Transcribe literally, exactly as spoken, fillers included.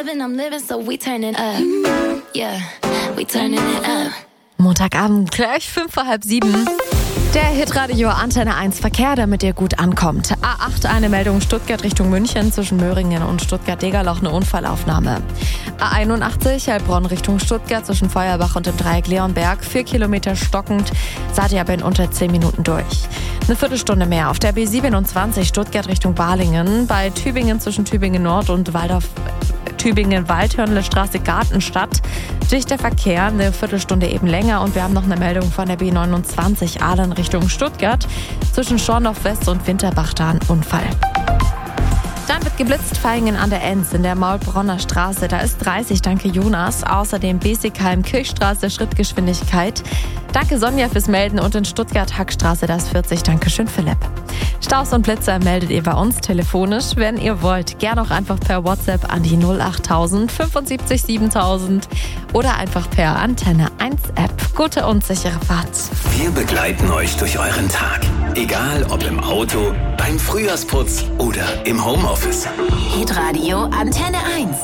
living, I'm living, so we turning up. Yeah, we turning it up. Montagabend, gleich fünf vor halb sieben. Der Hitradio Antenne eins Verkehr, damit ihr gut ankommt. A acht, eine Meldung Stuttgart Richtung München, zwischen Möhringen und Stuttgart-Degerloch eine Unfallaufnahme. A einundachtzig, Heilbronn Richtung Stuttgart, zwischen Feuerbach und dem Dreieck Leonberg, vier Kilometer stockend, seid ihr aber in unter zehn Minuten durch. Eine Viertelstunde mehr auf der B siebenundzwanzig, Stuttgart Richtung Balingen, bei Tübingen zwischen Tübingen Nord und Waldorf Tübingen, Waldhörnle Straße, Gartenstadt. Dichter Verkehr, eine Viertelstunde eben länger. Und wir haben noch eine Meldung von der B neunundzwanzig, Aalen Richtung Stuttgart. Zwischen Schorndorf West und Winterbach da ein Unfall. Dann wird geblitzt, Vaihingen an der Enz in der Maulbronner Straße. Da ist dreißig, danke Jonas. Außerdem Besigheim, Kirchstraße, Schrittgeschwindigkeit. Danke Sonja fürs Melden. Und in Stuttgart, Hackstraße, da ist vierzig, danke schön Philipp. Staus und Blitzer meldet ihr bei uns telefonisch, wenn ihr wollt. Gerne auch einfach per WhatsApp an die null achttausend fünfundsiebzig siebentausend oder einfach per Antenne eins App. Gute und sichere Fahrt. Wir begleiten euch durch euren Tag. Egal ob im Auto, beim Frühjahrsputz oder im Homeoffice. Hitradio Antenne eins.